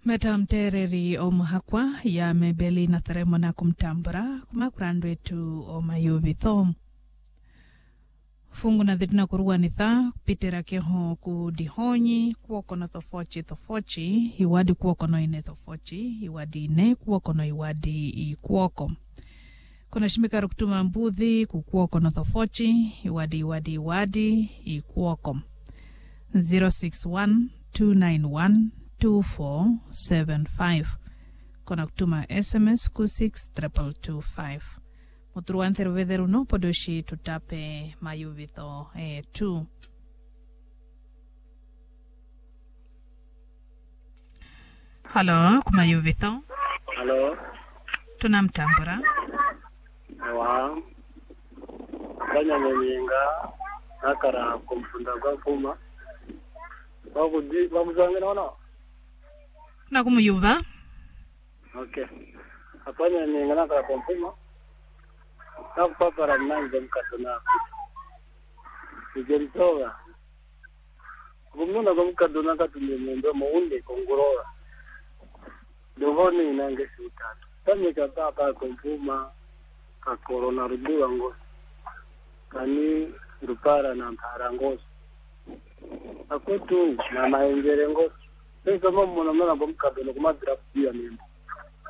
Madam Tereri Omuhakwa ya mebeli na theremo na kumtambura kumakurando etu o mayuvi thom. Fungu na dhidina kuruwa nitha pitira keho ku dihonyi kuokono thofochi iwadi kuokono ine thofochi iwadi ine kuokono iwadi ikuoko. Kuna shimika rukutuma mbuthi kuokono thofochi iwadi ikuoko. 061-291-2475. Kuna kutuma SMS ku 6225. Muturuan tervederu no podoshi tutape mayuvito tu. Halo, kumayuvito. Halo. Tunamtambura. Wa. Kanya nyenga nakara kumfunda kwa kuma. Wakuzange naona. Na kumuyuva. Okay. Apanya nyenga nakara kumfuma. Nakupapara mnanze mkadona. Ijeritoga. Kumuna kwa mkadona katumye mwendo muunde kongorola. Dovoni inange sutatu. Tami katapa kumfuma ka corona rudiwa ngosi. Kani rupara na mpara ngosi. Akutu na maengere ngosi. Sasa mwana mwana kwa mkadona kumadira pia mimbo.